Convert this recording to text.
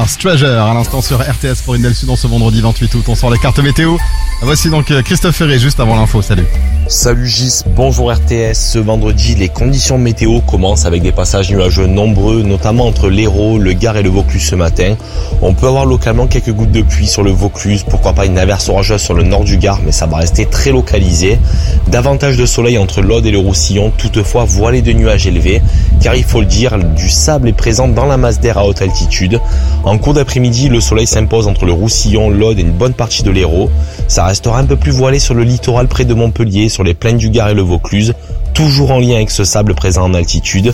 First Treasure à l'instant sur RTS pour une belle suite dans ce vendredi 28 août. On sort les cartes météo. Voici donc Christophe Ferré juste avant l'info. Salut. Salut Gis, bonjour RTS. Ce vendredi, les conditions météo commencent avec des passages nuageux nombreux, notamment entre l'Hérault, le Gard et le Vaucluse ce matin. On peut avoir localement quelques gouttes de pluie sur le Vaucluse, pourquoi pas une averse orageuse sur le nord du Gard, mais ça va rester très localisé. Davantage de soleil entre l'Aude et le Roussillon, toutefois voilé de nuages élevés, car il faut le dire, du sable est présent dans la masse d'air à haute altitude. En cours d'après-midi, le soleil s'impose entre le Roussillon, l'Aude et une bonne partie de l'Hérault. Ça restera un peu plus voilé sur le littoral près de Montpellier, sur les plaines du Gard et le Vaucluse, toujours en lien avec ce sable présent en altitude.